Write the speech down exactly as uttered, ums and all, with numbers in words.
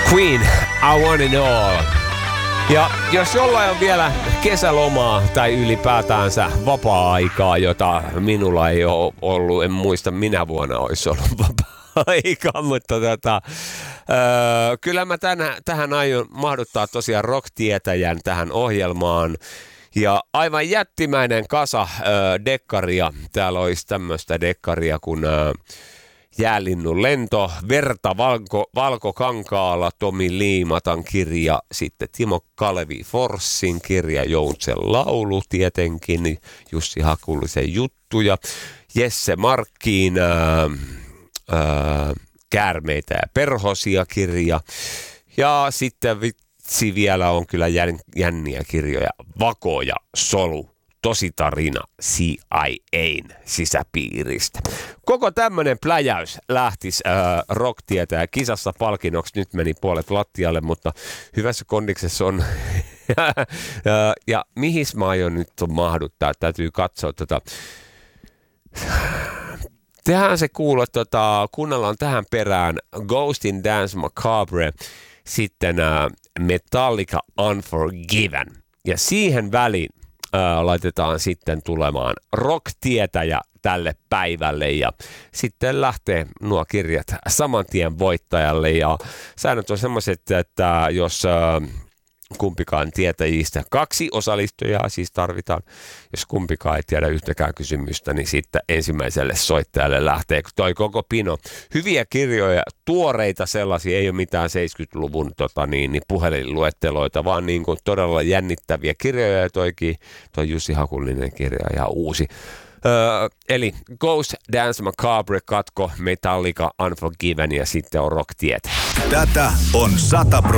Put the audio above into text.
Queen, I Want It All. Ja jos jollain on vielä kesälomaa tai ylipäätäänsä vapaa-aikaa, jota minulla ei ole ollut, en muista minä vuonna olisi ollut vapaa-aikaa, mutta tota, öö, kyllä mä tänä, tähän aion mahduttaa tosiaan rock-tietäjän tähän ohjelmaan. Ja aivan jättimäinen kasa öö, dekkaria. Täällä olisi tämmöistä dekkaria kuin öö, Jäälinnun lento, Verta valko, Valkokankaalla, Tomi Liimatan kirja, sitten Timo Kalevi Forssin kirja, Joutsen laulu tietenkin, Jussi Hakulisen juttuja, Jesse Markkiin ää, ää, Käärmeitä ja perhosia kirja, ja sitten vitsi vielä on kyllä jänniä kirjoja, Vako ja Solu. Tositarina C I A:n sisäpiiristä. Koko tämmönen pläjäys lähtisi äh, rock-tietää kisassa palkinnoksi. Nyt meni puolet lattialle, mutta hyvässä kondiksessa on. ja, ja mihin mä aion nyt mahduttaa? Täytyy katsoa tota. Tehdään se kuulla, tota, kuunnellaan tähän perään Ghost in Dance Macabre, sitten äh, Metallica Unforgiven. Ja siihen väliin Ää, laitetaan sitten tulemaan rock-tietäjä tälle päivälle ja sitten lähtee nuo kirjat saman tien voittajalle ja säännöt on semmoiset, että jos ää, kumpikaan tietäjistä kaksi osallistujaa siis tarvitaan, jos kumpikaan ei tiedä yhtäkään kysymystä, niin sitten ensimmäiselle soittajalle lähtee toi koko pino. Hyviä kirjoja, tuoreita sellaisia, ei ole mitään seitsemänkymmentäluvun tota niin, niin puhelinluetteloita, vaan niin kuin todella jännittäviä kirjoja ja toikin, toi Jussi Hakulinen kirja ja uusi. Öö, eli Ghost Dance Macabre, katko, Metallica Unforgiven ja sitten on rock-tietä. Tätä on sata prosenttia